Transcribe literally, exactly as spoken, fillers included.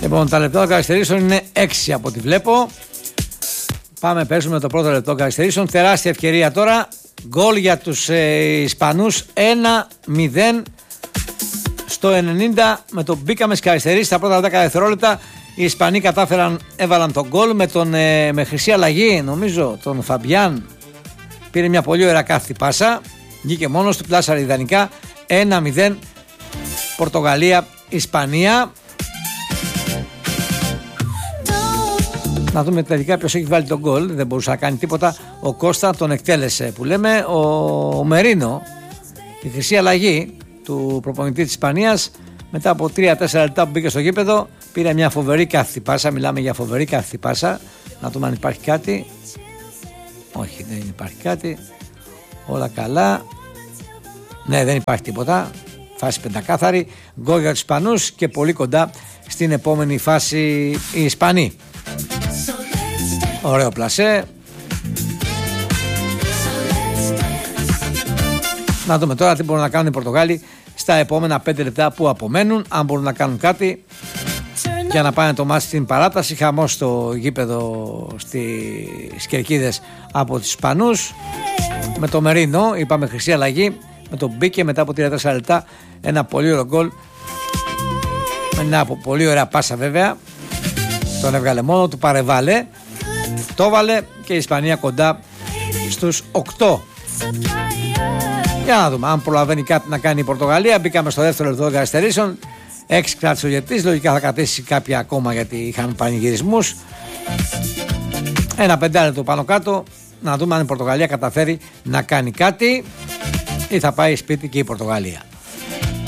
Λοιπόν, τα λεπτά των καθυστερήσεων είναι έξι από ό,τι βλέπω. Πάμε, παίζουμε το πρώτο λεπτό καθυστερήσεων. Τεράστια ευκαιρία τώρα. Γκολ για τους ε, Ισπανούς. ένα μηδέν στο ενενήντα. Με τον μπήκαμε στις καθυστερήσεις στα πρώτα δέκα δευτερόλεπτα. Οι Ισπανοί κατάφεραν, έβαλαν τον γκολ με, τον, ε, με χρυσή αλλαγή, νομίζω, τον Φαμπιάν. Πήρε μια πολύ ωραία κάθετη πάσα. Βγήκε μόνος του, πλάσαρε ιδανικά. ένα μηδέν Πορτογαλία-Ισπανία. Να δούμε τελικά ποιος έχει βάλει τον γκολ. Δεν μπορούσε να κάνει τίποτα. Ο Κώστα τον εκτέλεσε που λέμε. Ο, ο Μερίνο, η χρυσή αλλαγή του προπονητή της Ισπανίας, μετά από τρία τέσσερα λεπτά που μπήκε στο γήπεδο, πήρε μια φοβερή κάθετη πάσα. Μιλάμε για φοβερή κάθετη πάσα. Να δούμε αν υπάρχει κάτι. Όχι, δεν υπάρχει κάτι. Όλα καλά. Ναι, δεν υπάρχει τίποτα. Φάση πεντακάθαρη. Γκολ για τους Ισπανούς και πολύ κοντά στην επόμενη φάση οι Ισπανοί. Ωραίο πλασέ. Να δούμε τώρα τι μπορούν να κάνουν οι Πορτογάλοι στα επόμενα πέντε λεπτά που απομένουν. Αν μπορούν να κάνουν κάτι για να πάνε το μάτς στην παράταση. Χαμός στο γήπεδο στις Κερκίδες από τους Ισπανούς. Με το Μερίνο, είπαμε χρυσή αλλαγή. Με τον μπήκε μετά από τρία τέσσερα λεπτά. Ένα πολύ ωραίο γκολ. Με μια πολύ ωραία πάσα βέβαια. Τον έβγαλε μόνο, του παρεβάλε. Το βάλε και η Ισπανία κοντά στους οκτώ. Για να δούμε αν προλαβαίνει κάτι να κάνει η Πορτογαλία. Μπήκαμε στο δεύτερο λεπτό των καθυστερήσεων. έξι κράτησε ο διαιτητής. Λογικά θα κρατήσει κάποια ακόμα γιατί είχαν πανηγυρισμούς. Ένα πεντάλεπτο πάνω κάτω. Να δούμε αν η Πορτογαλία καταφέρει να κάνει κάτι ή θα πάει σπίτι και η Πορτογαλία.